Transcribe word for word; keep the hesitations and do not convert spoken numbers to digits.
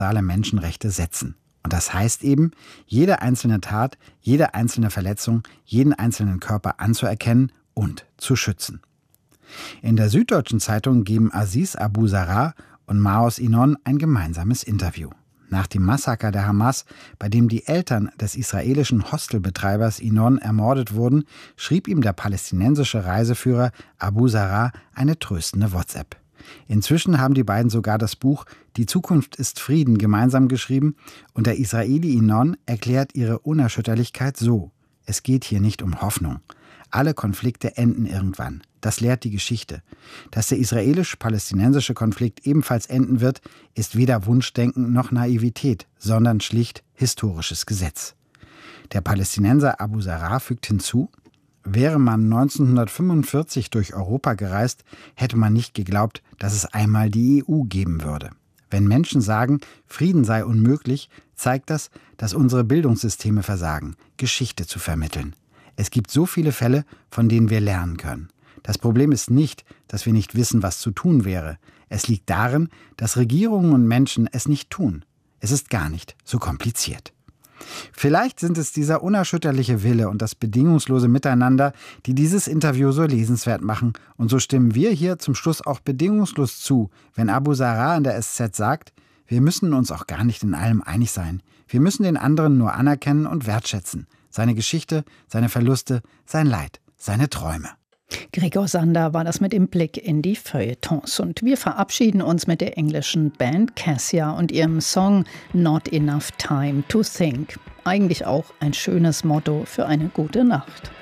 Menschenrechte setzen. Und das heißt eben, jede einzelne Tat, jede einzelne Verletzung, jeden einzelnen Körper anzuerkennen und zu schützen. In der Süddeutschen Zeitung geben Aziz Abu Zarah und Maoz Inon ein gemeinsames Interview. Nach dem Massaker der Hamas, bei dem die Eltern des israelischen Hostelbetreibers Inon ermordet wurden, schrieb ihm der palästinensische Reiseführer Abu Zarah eine tröstende WhatsApp. Inzwischen haben die beiden sogar das Buch »Die Zukunft ist Frieden« gemeinsam geschrieben und der Israeli Inon erklärt ihre Unerschütterlichkeit so: Es geht hier nicht um Hoffnung. Alle Konflikte enden irgendwann. Das lehrt die Geschichte. Dass der israelisch-palästinensische Konflikt ebenfalls enden wird, ist weder Wunschdenken noch Naivität, sondern schlicht historisches Gesetz. Der Palästinenser Abu Zarah fügt hinzu: Wäre man neunzehnhundertfünfundvierzig durch Europa gereist, hätte man nicht geglaubt, dass es einmal die E U geben würde. Wenn Menschen sagen, Frieden sei unmöglich, zeigt das, dass unsere Bildungssysteme versagen, Geschichte zu vermitteln. Es gibt so viele Fälle, von denen wir lernen können. Das Problem ist nicht, dass wir nicht wissen, was zu tun wäre. Es liegt darin, dass Regierungen und Menschen es nicht tun. Es ist gar nicht so kompliziert. Vielleicht sind es dieser unerschütterliche Wille und das bedingungslose Miteinander, die dieses Interview so lesenswert machen. Und so stimmen wir hier zum Schluss auch bedingungslos zu, wenn Abu Zarah in der S Z sagt, wir müssen uns auch gar nicht in allem einig sein. Wir müssen den anderen nur anerkennen und wertschätzen. Seine Geschichte, seine Verluste, sein Leid, seine Träume. Gregor Sander war das mit dem Blick in die Feuilletons. Und wir verabschieden uns mit der englischen Band Cassia und ihrem Song Not Enough Time to Think. Eigentlich auch ein schönes Motto für eine gute Nacht.